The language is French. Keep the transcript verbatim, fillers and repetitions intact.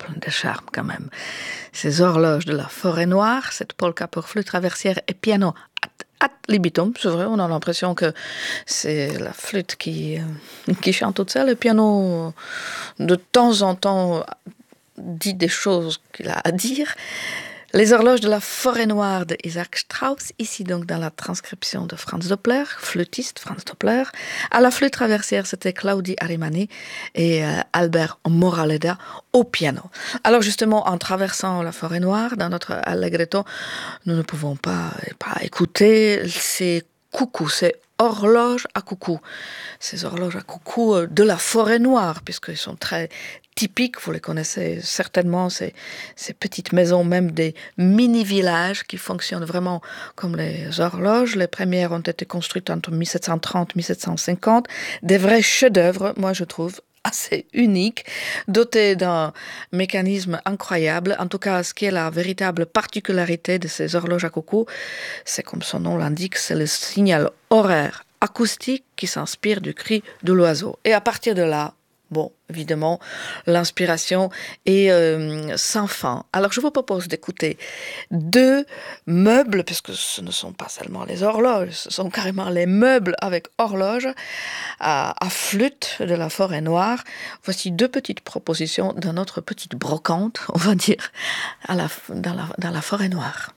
plein de charme quand même. Ces horloges de la forêt noire, cette polka pour flûte traversière et piano ad libitum, c'est vrai, on a l'impression que c'est la flûte qui, euh, qui chante toute seule, le piano de temps en temps dit des choses qu'il a à dire. Les horloges de la forêt noire de Isaac Strauss, ici donc dans la transcription de Franz Doppler, flûtiste Franz Doppler. À la flûte traversière, c'était Claudie Arimani et euh, Albert Moraleda au piano. Alors justement, en traversant la forêt noire, dans notre Allegretto, nous ne pouvons pas, pas écouter ces coucous, ces horloges à coucou. Ces horloges à coucou de la forêt noire, puisqu'ils sont très typiques, vous les connaissez certainement, ces, ces petites maisons, même des mini-villages qui fonctionnent vraiment comme les horloges. Les premières ont été construites entre mille sept cent trente et mille sept cent cinquante. Des vrais chefs-d'œuvre, moi je trouve, assez uniques, dotés d'un mécanisme incroyable. En tout cas, ce qui est la véritable particularité de ces horloges à coucou, c'est comme son nom l'indique, c'est le signal horaire acoustique qui s'inspire du cri de l'oiseau. Et à partir de là, bon, évidemment, l'inspiration est euh, sans fin. Alors, je vous propose d'écouter deux meubles, puisque ce ne sont pas seulement les horloges, ce sont carrément les meubles avec horloge à, à flûte de la forêt noire. Voici deux petites propositions de notre petite brocante, on va dire, à la, dans, la, dans la forêt noire.